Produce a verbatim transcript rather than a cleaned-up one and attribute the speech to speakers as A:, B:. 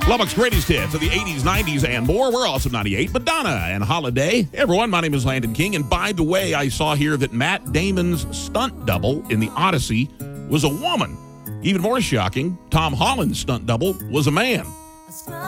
A: Lubbock's greatest hits of the eighties, nineties, and more. We're awesome ninety-eight. Madonna and Holiday. Hey, everyone, my name is Landon King. And by the way, I saw here that Matt Damon's stunt double in the Odyssey was a woman. Even more shocking, Tom Holland's stunt double was a man.